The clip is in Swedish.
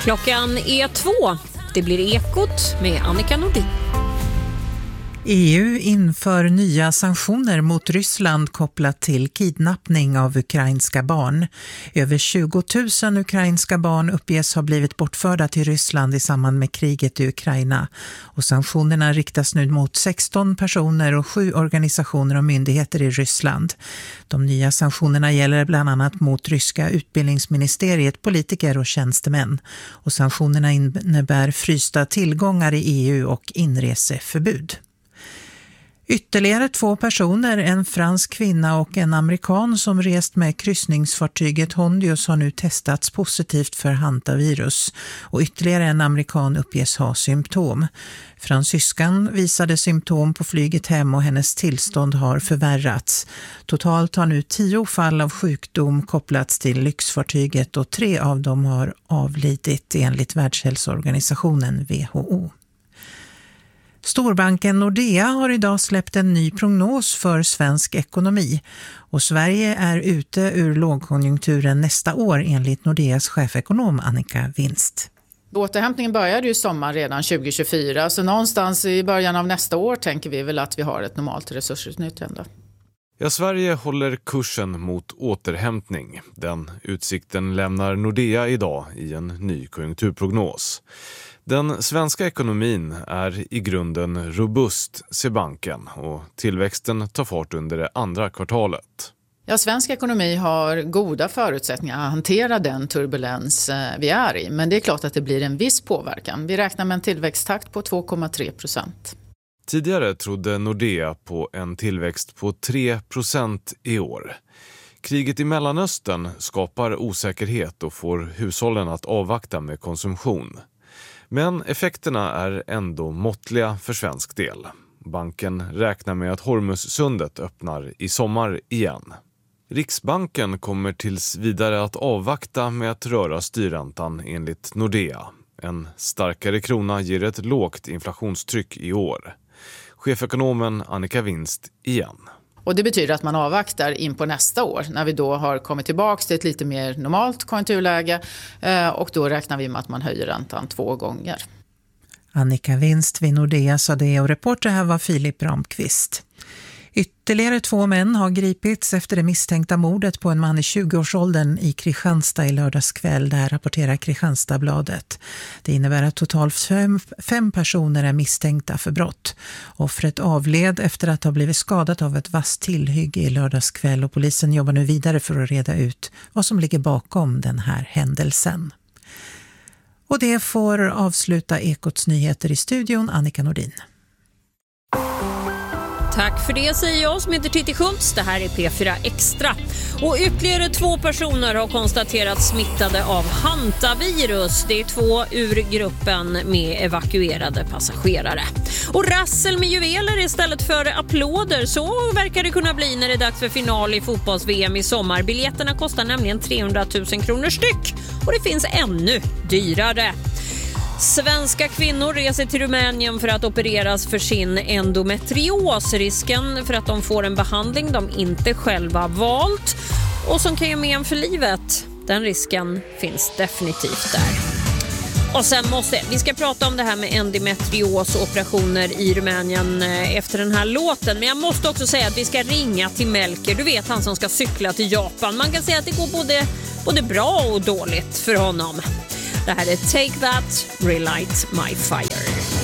Klockan är 2. Det blir Ekot med Annika Nordin. EU inför nya sanktioner mot Ryssland kopplat till kidnappning av ukrainska barn. Över 20 000 ukrainska barn uppges ha blivit bortförda till Ryssland i samband med kriget i Ukraina. Och sanktionerna riktas nu mot 16 personer och 7 organisationer och myndigheter i Ryssland. De nya sanktionerna gäller bland annat mot ryska utbildningsministeriet, politiker och tjänstemän. Och sanktionerna innebär frysta tillgångar i EU och inreseförbud. Ytterligare 2 personer, en fransk kvinna och en amerikan som rest med kryssningsfartyget Hondius har nu testats positivt för hantavirus och ytterligare en amerikan uppges ha symptom. Fransyskan visade symptom på flyget hem och hennes tillstånd har förvärrats. Totalt har nu 10 fall av sjukdom kopplats till lyxfartyget och 3 av dem har avlidit enligt Världshälsoorganisationen WHO. Storbanken Nordea har idag släppt en ny prognos för svensk ekonomi och Sverige är ute ur lågkonjunkturen nästa år enligt Nordeas chefekonom Annika Winst. Återhämtningen började ju sommar redan 2024 så någonstans i början av nästa år tänker vi väl att vi har ett normalt resursutnyttjande. Ja, Sverige håller kursen mot återhämtning. Den utsikten lämnar Nordea idag i en ny konjunkturprognos. Den svenska ekonomin är i grunden robust, ser banken, och tillväxten tar fart under det andra kvartalet. Ja, svensk ekonomi har goda förutsättningar att hantera den turbulens vi är i. Men det är klart att det blir en viss påverkan. Vi räknar med en tillväxttakt på 2,3%. Tidigare trodde Nordea på en tillväxt på 3% i år. Kriget i Mellanöstern skapar osäkerhet och får hushållen att avvakta med konsumtion. Men effekterna är ändå måttliga för svensk del. Banken räknar med att Hormuzsundet öppnar i sommar igen. Riksbanken kommer tills vidare att avvakta med att röra styrräntan enligt Nordea. En starkare krona ger ett lågt inflationstryck i år. Chefekonomen Annika Winst igen. Och det betyder att man avvaktar in på nästa år när vi då har kommit tillbaka till ett lite mer normalt konjunkturläge och då räknar vi med att man höjer räntan 2 gånger. Annika Winst vid Nordea sa det och reporter här var Filip Ramqvist. Ytterligare 2 män har gripits efter det misstänkta mordet på en man i 20-årsåldern i Kristianstad i lördagskväll. Där rapporterar Kristianstadsbladet. Det innebär att totalt 5 personer är misstänkta för brott. Offret avled efter att ha blivit skadat av ett vasst tillhygge i lördagskväll och polisen jobbar nu vidare för att reda ut vad som ligger bakom den här händelsen. Och det får avsluta Ekots nyheter i studion, Annika Nordin. Tack för det säger jag som heter Titti Schultz. Det här är P4 Extra. Och ytterligare 2 personer har konstaterats smittade av hantavirus. Det är 2 ur gruppen med evakuerade passagerare. Och rassel med juveler istället för applåder. Så verkar det kunna bli när det är dags för final i fotbolls-VM i sommar. Biljetterna kostar nämligen 300 000 kronor styck. Och det finns ännu dyrare. Svenska kvinnor reser till Rumänien för att opereras för sin endometrios. Risken för att de får en behandling de inte själva valt och som kan ge men för livet. Den risken finns definitivt där. Och sen vi ska prata om det här med endometrios och operationer i Rumänien efter den här låten. Men jag måste också säga att vi ska ringa till Melker. Du vet, han som ska cykla till Japan. Man kan säga att det går både bra och dåligt för honom. Det här är Take That, Relight My Fire.